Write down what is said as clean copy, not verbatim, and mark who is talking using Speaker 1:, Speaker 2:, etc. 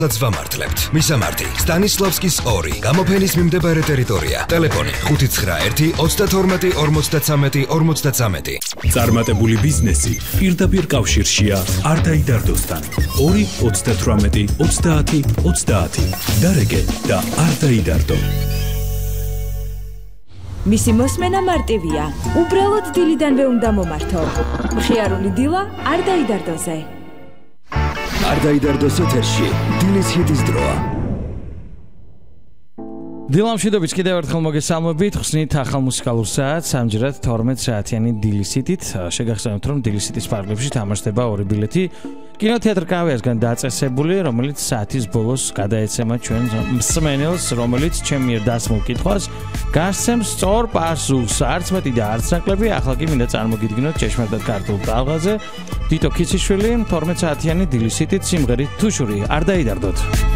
Speaker 1: ვამართლებთ. მისამართი: სტანისლავსკის 2, გამოფენის მიმდებარე ტერიტორია. ტელეფონი: 591 32 53 53.
Speaker 2: წარმატებული ბიზნესი პირდაპირ კავშირშია არდაიდარდოსთან. 2 38 30 30. დარეგე და არდაიდარდო.
Speaker 3: მისი მოსმენა მარტივია. უბრალოდ დილიდანვე უნდა მომართო. მხიარული დილა არდაიდარდოზე.
Speaker 1: არდაიდარდოს ეთერში დილის ჰიტის დროა.
Speaker 4: დილამშვიდობით კიდევ ერთხელ მოგესალმებით. ხსნით ახალ მუსიკალურ საათს, ამჯერად 12 საათიანი დილის ჰიტით. შეგახსენებთ, რომ დილის ჰიტის პარკლებში თამაშდება 2 ბილეთი კინოთეატრ კავიასგან დაწესებული, რომელიც საათის ბოლოს გადაეცემა ჩვენ მსმენელს, რომელიც ჩემ მიერ დასმულ კითხვას გასცემს სწორ პასუხს. არც მეტი და არც ნაკლები. ახლა კი მინდა წარმოგიდგინოთ ჭეშმარიტად ქართულ ტალღაზე. თითო ქიციშვილი 12 საათიანი დილის ჰიტით სიმღერით თუშური არ დაიდარდოთ.